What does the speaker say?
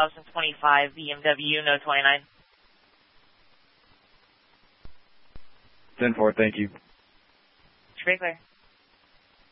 2025 BMW No 29. 10-4, thank you. Very clear.